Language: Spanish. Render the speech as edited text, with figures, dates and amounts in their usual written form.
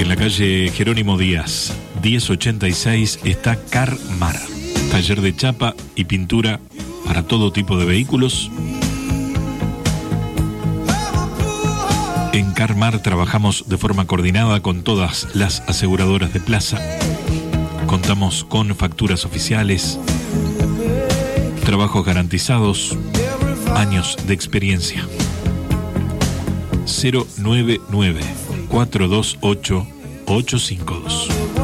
En la calle Jerónimo Díaz, 1086, está Carmar, taller de chapa y pintura para todo tipo de vehículos. En Carmar trabajamos de forma coordinada con todas las aseguradoras de plaza. Contamos con facturas oficiales, trabajos garantizados, años de experiencia. 099-428-852.